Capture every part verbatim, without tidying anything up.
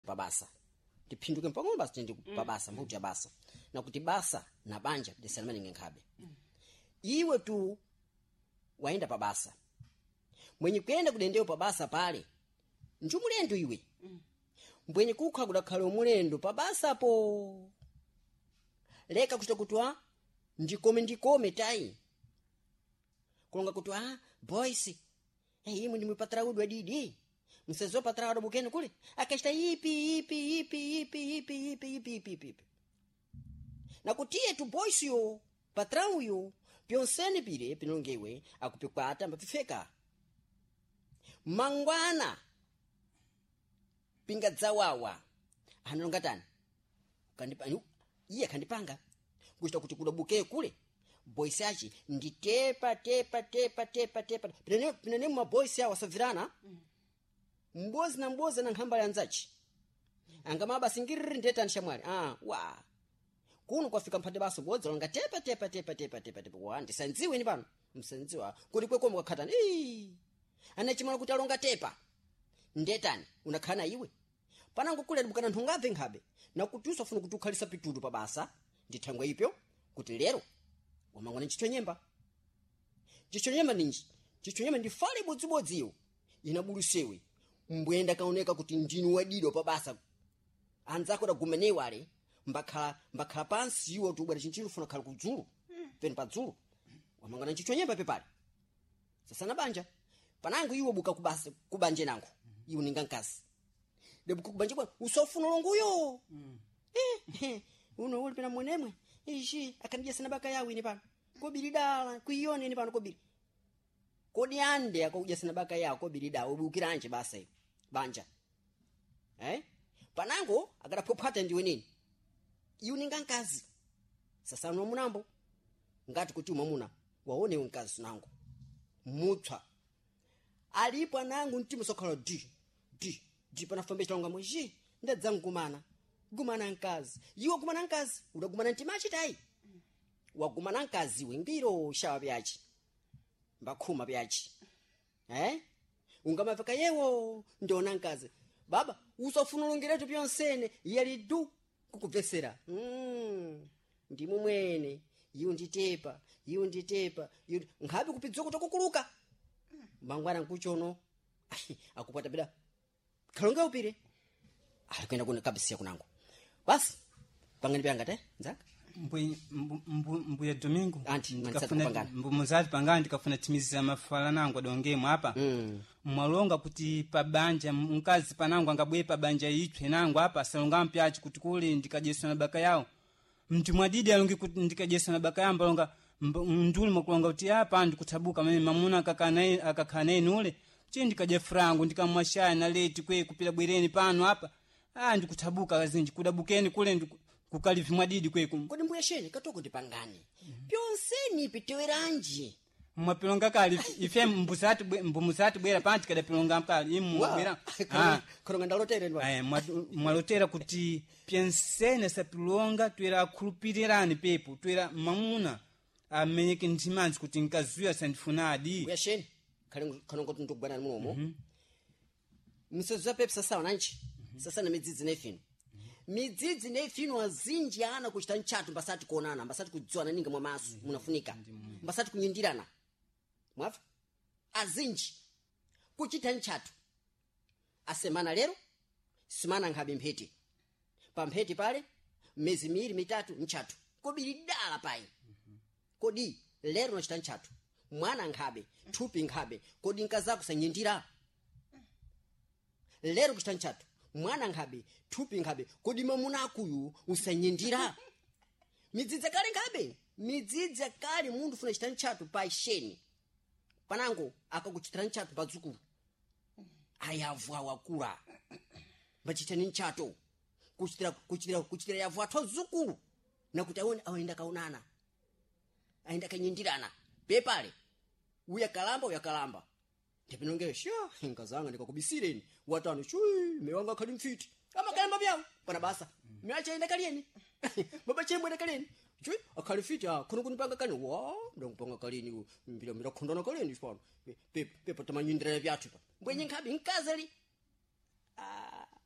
pabasa tipinduke mpang'ono basi tindi pabasa mbuti ya basa na kuti basa na banja lisanamaninge nkhabe iwe tu waenda pabasa mwenye kuyenda kudendeo pabasa pale njumulendo iwe mbwenye kukha kudakhala umulendo pabasa po leka kuchita kutwa ndikome ndikome tai kulonga kutwa ah boys eh imu ndimupatara udwa didi msezo patara ado bukene kule akashita ipi ipi ipi ipi ipi ipi ipi ipi ipi na kutie tu boys yo patara uyo pyonsene pire pinongewe akupikwata mbapifeka mangwana pinga dzawawa hanongatani kandipanyu iye kandipanga kuchita kuti kudabuke kule boys achi nditepa tepa tepa tepa tepa pinene pinene ma boys awa savirana mbozi na mbozi na nkhamba yanzachi angama basingiriri ndeta nshamwali ah wa kuno kwafika mpande baso bodza longa tepa tepa tepa tepa tepa tepa wa ndisanziwe ni pano msanziwa kuli kweko mukakhatana eh ana chimala kuti alonga tepa ndetani unakhana iwe panango kule ndibukana nthungabve nkhabe na kuti usafuna kuti ukhalisa pitudu pabasa ndithangwa ipyo kuti lero wamangwana chicho nyemba chicho nyemba ninji chicho nyemba ndifale bodzibodziyo inabulusewe mbwenda kaoneka kuti ndinu wadiro pabasa anzako dagumenewa ale mbakhala mbakhala pansi iwo tubwera chinchiro funa khala kudzulu peni padzulu wamangwana chicho nyemba pepale sasa na banja panango iwo buka kubasa kubanje nango iwo ninga nkasi debuka kubanje kwa usofuna longuyo mm. eh uno uli pena mwenemwe ishi akanija sana baka yawe ni pano kobiri dala kuione ni pano kobiri kodi ande akakuja sana baka yawe kobiri dala ubukiranje basa banja eh panango akadapopata ndiwe nini iwo ninga nkazi sasa no munambo ngati kuti umamuna waone unkazi nango mutwa alipo nangu ntimu sokhala di di di pana fambeta longa mweji ndadzangu kumana gumana nkazi iwo gumana nkazi udagumana ntimachi tai wagumana nkazi wengiro shawa byachi mbakhuma byachi eh ungamafika yewo ndona nkazi baba usofuna longeretu pyonsene yali du kukubvesera mm ndimu mwene iwo nditepa iwo nditepa iwo ngabe kupidzwa kutokukuluka mangwana nkuchono akupata bida kalonga upire alikwenda kuna kabisa kunango basi pangani byanga te nzaka mbu mbu ya Domingo anti ndikafuna mbu muzati pangani ndikafuna timiziza mafala nango dongemo hapa mm. mwalonga kuti pabanja mkazi panango angabwe pabanja yitwe nango hapa salonga mpyachi kuti kule ndikajesana baka yao mtu mwadidi alongi kuti ndikajesana baka yao mbalonga nduli makulonga kuti hapa ndikutabuka mimi mamuna akakanae akakanae nule chindi kaje frangu ndikamwashaya na leti kwe kupila bwereni pano hapa ah ndikutabuka kazinji kudabukeni kule kukalivi mwadidi kwe kodi mbuya shene katoko ndipangani pyonseni piteweranji mwapilonga kali ife mbusati mbumuzati bwera panti kada pilonga mkali imu bwera ah kono ndalotera ndwa eh mwalotera kuti pyensene sapilonga twera khulupirirani pepo twera mamuna amenyeke ntimanzi kuti nkazuya sandifunadi mbuya shene kali kono ngoti ndogwana mulomo mhm msezo pepsa sawa nanchi sasa na midzidzi nefino midzidzi nefino azinji ana kuchita nchatu mbasati kuonana mbasati kudzwana ninga mwa masu munafunika mbasati kunyindirana mwafa azinji kuchita nchatu asemana lero simana ngabe mphete pa mphete pale mezi miwiri mitatu nchatu kobiri dala pai kodi lero nochita nchatu mwana ngabe thupi ngabe kodi nkazako sanyindira lero kuchita nchatu mwana ngabe thupi ngabe kodi mamuna akuyu usanyindira midzidzi kale ngabe midzidzi kale mundu funa chita nchatu pa sheni panango akakuchitira nchatu padzukulu ayavwa wakula mbachitani nchato kuchitira kuchitira kuchitira yavwa tozukulu na kuti aone aenda kaonana aenda kanyindirana pepale uya kalamba uya kalamba ndipinonge sho ngazanga ndikakubisireni watano chui mewanga khali mfiti kama kalamba byao pana basa meacha enda kalieni baba chemwe enda kalieni chui akhali fiti ah kuno kunipanga kani wa ndongpanga kaleni mbira mbira khondana kaleni spano pepe pepe tamanyindira byathu mbwenye ngabi nkazali ah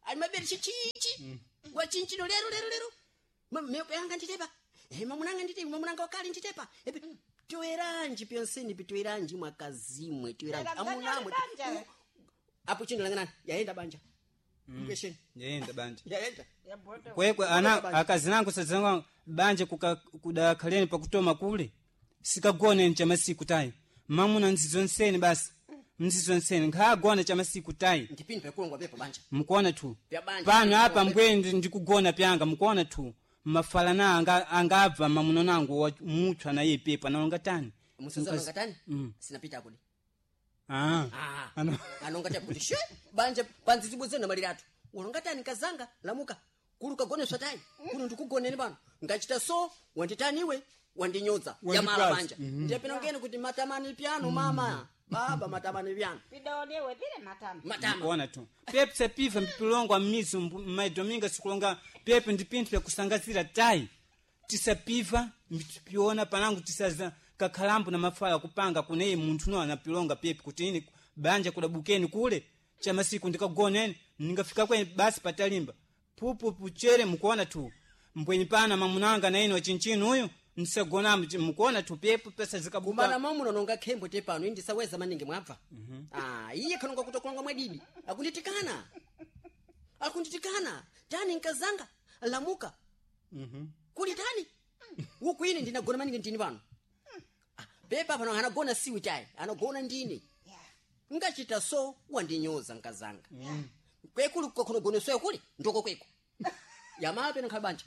ali mabere chichichi wachinchino lero lero lero mameko yanga nditepa eh mamunanga nditepa mamunanga wakali nditepa epe toeranji pyonseni pitoeranji mwakazimwe toeranji amunamwe apo chino langana yaenda banja mkesheni yaenda banja yaenda kwekwe ana akazi nangu sazangu banje kudakhaleni pakutoma kule sikagone ncha masiku tayi mamuna nzizonseni basi nzizonseni nkhagona cha masiku tayi ndipini pekulongwa pepa banja mkuona tu pano hapa mbwendi ndikugona pyanga mkuona tu mafalana anga angabva mamuno nangu muthwa na yepepa naonga tani musazanga tani mm. sinapita kule ah ah ano anonga takuti she banje panzitibuzena maliratu ulonga tani kazanga lamuka kuluka gone swatai kuno ndikugoneni bana ngachita so wanditaniwe wandinyoza yamala banja mm-hmm. ndiye pinongeni kuti matamani piano mama baba matamani piano pidolewe pile matama matama kuona tu pepe sepiva mpilongwa mizu maidominga sikulonga pepe ndipintu pya kusangazira tai tisapiva mpiona panangu tisaza kakhalambu na mafala kupanga kunei munthu no anapilonga pepe kuti ini banja kudabukeni kule cha masiku ndikagoneni ningafika kwe basi patalimba pupu puchere mkuona tu mbwenyi pana mamunanga na ino chinchini huyu nisagona mkuona tu pepe pesa zikabuka kumana mamu nonga khembo te pano indi saweza maninge mwabva mm -hmm. ah iye kanonga kutokolonga mwadidi akunditikana akunditikana tani nkazanga lamuka mhm mm kuli tani huku ini ndinagona maninge ndini pano ah pepa pano anagona siwi tai anagona ndini yeah. ngachita so wandinyoza nkazanga mm. kwekulu kokono so kuli ndoko kweko yamala peno khabanja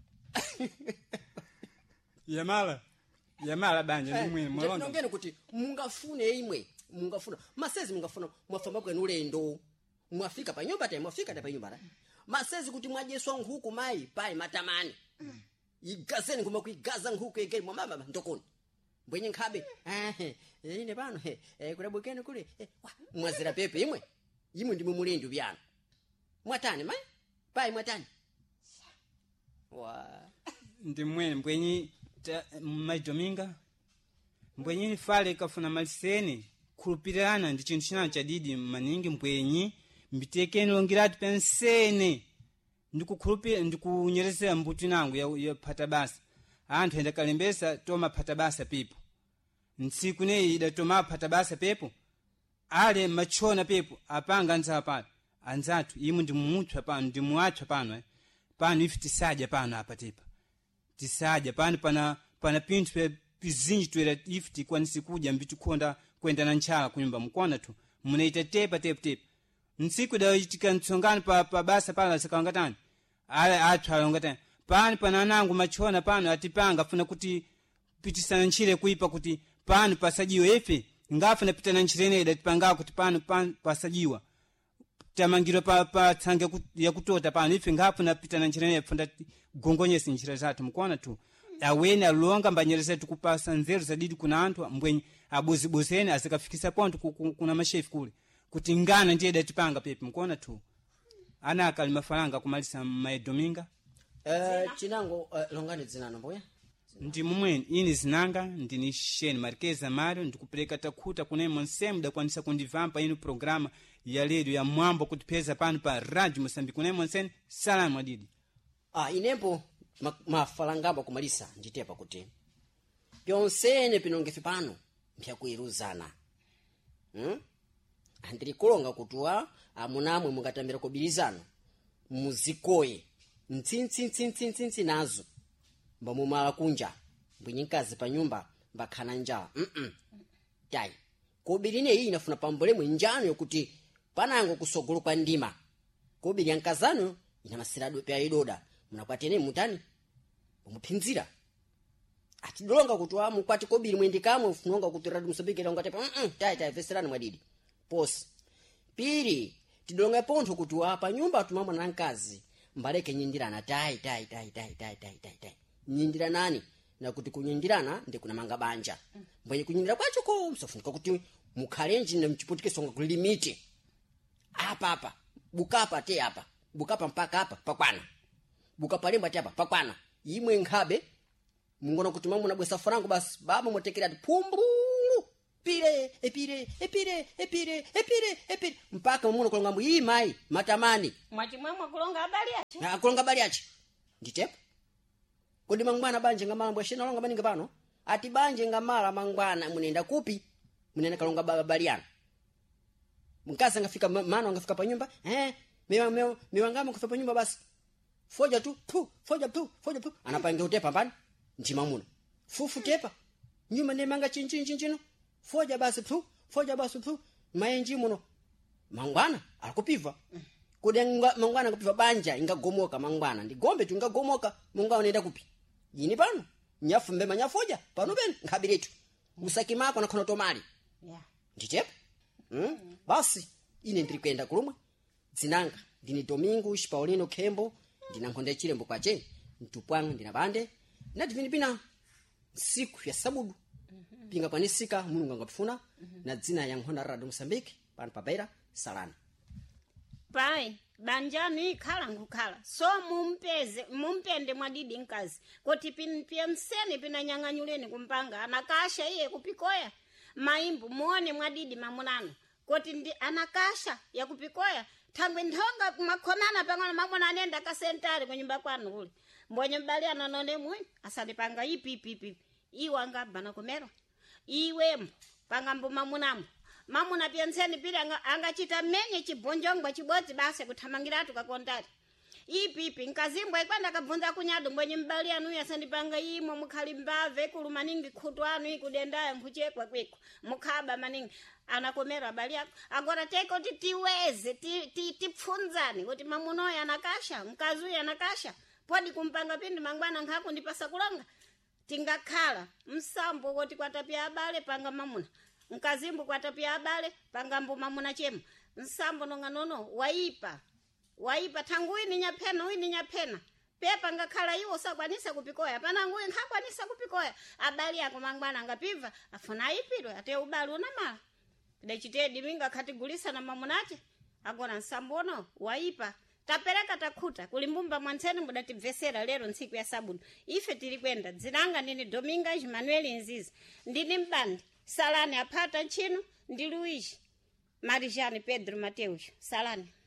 yamala yamala banja ndi mwini malondo ndongene kuti mungafune imwe mungafuna masezi mungafuna mwafamba kwenu ulendo mwafika pa nyumba ta mwafika ta pa nyumba masezi kuti mwajeswa nkhuku mai pai matamani mm. igazeni kuma kuigaza nkhuku egeri mwa mama ndokoni mbwenye nkhabe eh ine pano eh kulabukeni kule mwazira pepe imwe imwe ndi mumulindu byano mwatani mai pai mwatani wa ndi mwene mbwenyi maidominga mbwenyi fale kafuna maliseni kulupirana ndi chinthu chinacho chadidi maningi mbwenyi mbitekeni longiratu pensene ndikukhulupira ndikunyerezera mbuti nangu ya, ya phata basa anthu enda kalembesa toma phata basa pepo ntsiku neyi ida toma phata basa pepo ale machona pepo apanga anza pano anzatu imu ndi mumuthwa pano ndi muathwa pano eh. pano ifi tisaja pano apa tepa tisaja pano pana pana pinthu pe pizinji twera ifi tikwanisi kuja mbitukonda kwenda na nchala kunyumba mkona tu munaita tepa tepa tepa ntsiku da itika ntsongani pa pa basa pala sakangatani ale athwa longatani pano pana nangu machona pano atipanga funa kuti pitisana nchile kuipa kuti pano pasajiwa efe ngafuna pitana nchilene ida tipanga kuti pano pasajiwa tamangiro pa pa tsange ya kutota pano ife ngafuna pitana nchilene funda gongonyesa nchira zatu mkona tu awene alonga mbanyereza tukupasa nzeru zadidi kuna anthu mbwenyi abuzibuzeni azikafikisa ponto kuna mashefu kule kuti ngana ndiye datipanga pepe mkona tu ana akali mafaranga kumalisa maidominga eh chinango uh, longani zinano mboya ndi mumweni ini zinanga ndini Sheni Markeza Mario ndikupeleka takhuta kuna monsemu dakwanisa kundivampa inu programa ya radio ya mwambo kutipeza pano pa Radio Mozambique kuna monsenu salamu adidi ah inempo mafalangabo ma kumalisa nditepa kuti pyonsene pinongefe pano mpya kuiruzana hm andiri kulonga kutuwa amunamwe mungatambira kubirizano muzikoye ntsinsi ntsinsi ntsinsi nazo mbamumala kunja mbwinyinkazi pa nyumba mbakhana njala mm -mm. tai kubirine iyi inafuna pambolemwe njano yokuti panango kusogolo kwa ndima kubiri yankazano ina masirado pya idoda munakwatene mutani umupinzira atidolonga kutuwa mukwati kubiri mwendikamwe ufunonga kuti Radio Mozambique ngatepa mm -mm. tai tai veserani mwadidi posi piri tidolonga pontho kutuwa pa nyumba tumamwa na nkazi mbaleke nyindirana tai tai tai tai tai tai tai tai nyindira nani na kuti kunyindirana ndi kuna manga banja mbwenye kunyindira kwacho ko msafunika kuti mukhalenji na mchiputike songa ku limit apa apa bukapa te apa bukapa mpaka hapa pakwana bukapa lemba te hapa pakwana imwe nkhabe mungona kuti mamu na bwesa frango basi baba motekera pumbulu pire epire epire epire epire epire mpaka muno kulonga mwi mai matamani mwachimwemwe kulonga habari yache na kulonga habari yache nditepo kodi mangwana banje ngamala mbwashina longa maninga pano ati banje ngamala mangwana munenda kupi munenda kalonga habari yana mkasa ngafika mano ngafika pa nyumba eh mewa mewa miwangama kufika pa nyumba basi foja tu pu foja tu foja tu anapange utepa pambani ntima muno fufu tepa nyuma ne manga chinchin chinchino foja basi tu foja basi tu maenji muno mangwana akupiva kudenga mangwana kupiva banja ingagomoka mangwana ndigombe tu ingagomoka munga unaenda kupi yini pano nyafu mbema nyafoja pano ben ngabiretu usaki mako na kono tomali yeah nditepo mm? Basi ine ndiri kwenda kulumwe dzinanga ndini Domingos Paulino Kembo ndinankhonde chilembo kwache ntupwanga ndinabande nati vinipina siku ya sabudu mm-hmm. pinga panisika mulungu angapfuna mm-hmm. na dzina ya nkhonda Radio Mozambique pano pabeira salani pai banjani khala ngukhala so mumpeze mumpende mwadidi nkazi kuti pinpenseni pinanyang'anyuleni kumpanga anakasha iye kupikoya maimbu muone mwadidi mamunano kuti ndi anakasha ya kupikoya thangwe nthonga makhonana pangana mamuna anenda ka sentari ku nyumba kwanu uli mbonye mbali ananone mwe asalipanga ipi ipi ipi iwa ngabana kumero iwembo pangambo mamunamo mamuna penseni pili anga angachita menye chibonjongwa chibodzi base kuthamangiratu kakontari ipi ipi nkazimbwa ikwanda kabvunza kunyado mbonye mbali anu yasandipanga imo mukhali mbave kulumaningi khutu anu ikudendaya mkuchekwa kwiko mukhaba maningi anakomera bali yako agora teko titiweze tipfunzani kuti mamunoya anakasha mkazuya anakasha podi kumpanga pindi mangwana nkhako ndipasa kulonga tingakhala msambo woti kwatapia abale panga mamuna mkazimbu kwatapia abale panga mbu mamuna chemu msambo nonga nono waipa waipa tanguini nyapena uini nyapena pepa ngakhala iwo sakwanisa kupikoya pana nguyi ngakwanisa kupikoya abali yako mangwana ngapiva afuna ipidwe ate ubali unamala dechitedi minga katigulisa na mamunache agona nsambono waipa tapereka takhuta kulimbumba mwanseni mudatibvesera lero ntsiku ya sabudu ife tiri kwenda dzinanga ndini Domingas Manuel Nzizi ndini mbandi salani apata nchino ndi Luigi Marijani Pedro Mateus salani